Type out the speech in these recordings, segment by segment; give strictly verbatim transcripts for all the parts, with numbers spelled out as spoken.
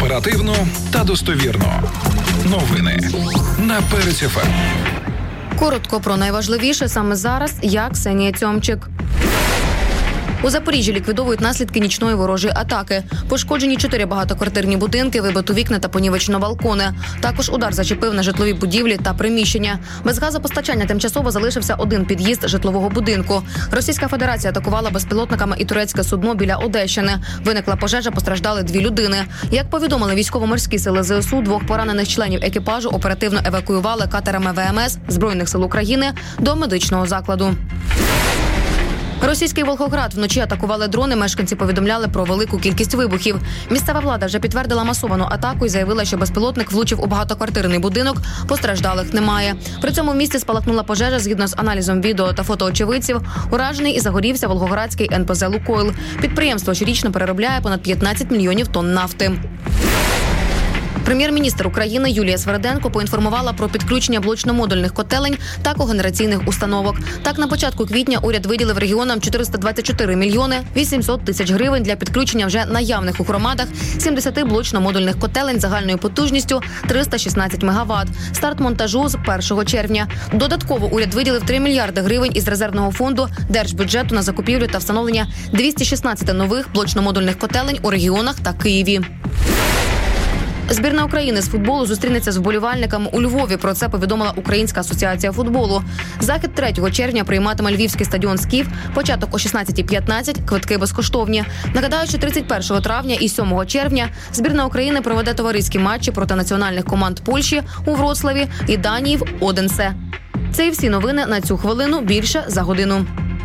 Оперативно та достовірно. Новини на Перець еф ем. Коротко про найважливіше саме зараз. Я Ксенія Цьомчик. У Запоріжжі ліквідовують наслідки нічної ворожої атаки. Пошкоджені чотири багатоквартирні будинки, вибито вікна та понівечено балкони. Також удар зачепив на житлові будівлі та приміщення. Без газопостачання тимчасово залишився один під'їзд житлового будинку. Російська Федерація атакувала безпілотниками і турецьке судно біля Одещини. Виникла пожежа, постраждали дві людини. Як повідомили військово-морські сили зе ес у, двох поранених членів екіпажу оперативно евакуювали катерами ве ем ес Збройних сил України до медичного закладу. Російський Волгоград вночі атакували дрони, мешканці повідомляли про велику кількість вибухів. Місцева влада вже підтвердила масовану атаку і заявила, що безпілотник влучив у багатоквартирний будинок, постраждалих немає. При цьому в місті спалахнула пожежа, згідно з аналізом відео та фото очевидців. Уражений і загорівся Волгоградський ен пе зе «Лукойл». Підприємство щорічно переробляє понад п'ятнадцять мільйонів тонн нафти. Прем'єр-міністр України Юлія Свериденко поінформувала про підключення блочно-модульних котелень та когенераційних установок. Так, на початку квітня уряд виділив регіонам чотириста двадцять чотири мільйони вісімсот тисяч гривень для підключення вже наявних у громадах сімдесят блочно-модульних котелень загальною потужністю триста шістнадцять мегаватт. Старт монтажу з першого червня. Додатково уряд виділив три мільярди гривень із резервного фонду держбюджету на закупівлю та встановлення двісті шістнадцять нових блочно-модульних котелень у регіонах та Києві. Збірна України з футболу зустрінеться з вболівальниками у Львові. Про це повідомила Українська асоціація футболу. Захід третього червня прийматиме львівський стадіон «Скіф». Початок о шістнадцята п'ятнадцять, квитки безкоштовні. Нагадаю, що тридцять першого травня і сьомого червня збірна України проведе товариські матчі проти національних команд Польщі у Вроцлаві і Данії в Оденсе. Це і всі новини на цю хвилину. Більше за годину.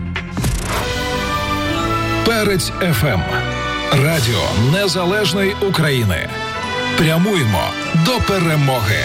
Перець еф ем. Радіо Незалежної України. Прямуємо до перемоги.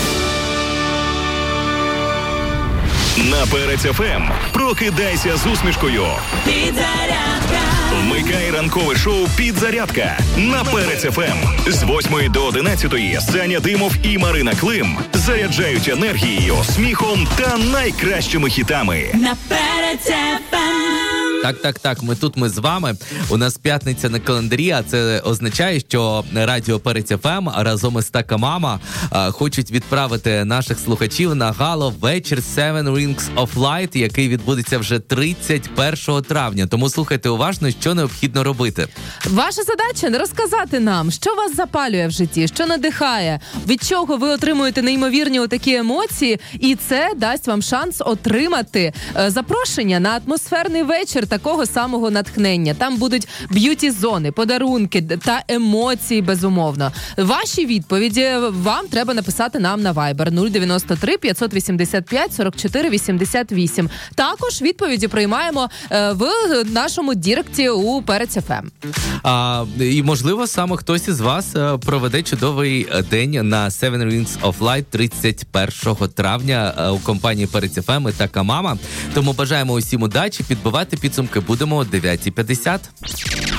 На Перець еф ем прокидайся з усмішкою. Підзарядка. Вмикай ранкове шоу «Підзарядка» на Перець еф ем. З восьмої до одинадцятої Саня Димов і Марина Клим заряджають енергією, сміхом та найкращими хітами. На Перець еф ем. Так, так, так, ми тут, ми з вами. У нас п'ятниця на календарі, а це означає, що радіо Перець еф ем разом із Така Мама а, хочуть відправити наших слухачів на гало-вечір Seven Rings of Light, який відбудеться вже тридцять першого травня. Тому слухайте уважно, що необхідно робити. Ваша задача – не розказати нам, що вас запалює в житті, що надихає, від чого ви отримуєте неймовірні отакі емоції, і це дасть вам шанс отримати е, запрошення на атмосферний вечір такого самого натхнення. Там будуть б'юті-зони, подарунки та емоції, безумовно. Ваші відповіді вам треба написати нам на Viber нуль дев'яносто три п'ятсот вісімдесят п'ять сорок чотири вісімдесят вісім. Також відповіді приймаємо е, в нашому діректі у Перець еф ем. А, і, можливо, саме хтось із вас е, проведе чудовий день на Seven Rings of Light тридцять першого травня е, у компанії Перець еф ем і Така Мама. Тому бажаємо усім удачі, підбивати підсумки будемо о дев'ята п'ятдесят.